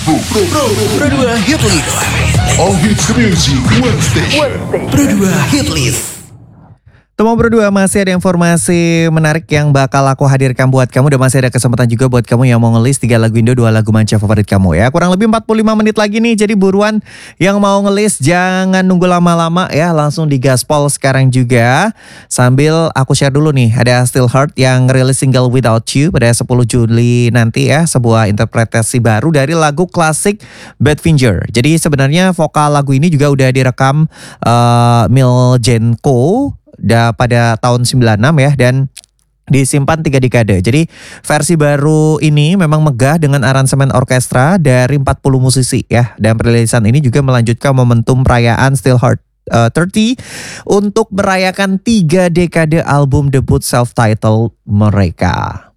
Pro 2 Hit List. All hits music, one station. Pro 2 Hit List. Temu berdua, masih ada informasi menarik yang bakal aku hadirkan buat kamu. Dan masih ada kesempatan juga buat kamu yang mau ngelis 3 lagu Indo, 2 lagu manca favorit kamu ya. Kurang lebih 45 menit lagi nih, jadi buruan yang mau ngelis jangan nunggu lama-lama ya. Langsung digaspol sekarang juga. Sambil aku share dulu nih, ada Still Heart yang rilis single Without You pada 10 Juli nanti ya. Sebuah interpretasi baru dari lagu klasik Badfinger. Jadi sebenarnya vokal lagu ini juga udah direkam Miljenko pada tahun 96 ya, dan disimpan 3 dekade. Jadi versi baru ini memang megah dengan aransemen orkestra dari 40 musisi ya. Dan perilisan ini juga melanjutkan momentum perayaan Still Heart 30 untuk merayakan 3 dekade album debut self-titled mereka.